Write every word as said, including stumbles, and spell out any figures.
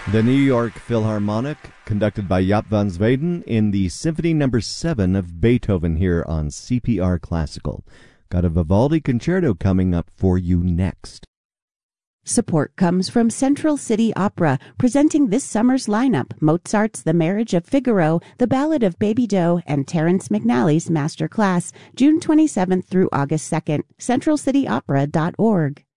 The New York Philharmonic, conducted by Jaap van Zweden in the Symphony Number seven of Beethoven here on C P R Classical. Got a Vivaldi concerto coming up for you next. Support comes from Central City Opera, presenting this summer's lineup: Mozart's The Marriage of Figaro, The Ballad of Baby Doe, and Terrence McNally's Master Class, June twenty-seventh through August second. central city opera dot org.